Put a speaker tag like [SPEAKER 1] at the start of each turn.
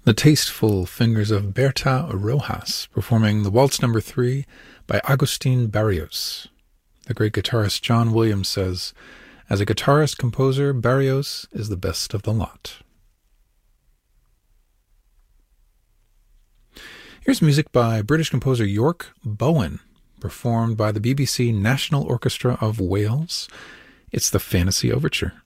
[SPEAKER 1] The tasteful fingers of Berta Rojas performing the Waltz No. 3 by Agustin Barrios. The great guitarist John Williams says, "As a guitarist-composer, Barrios is the best of the lot." Here's music by British composer York Bowen, performed by the BBC National Orchestra of Wales. It's the Fantasy Overture.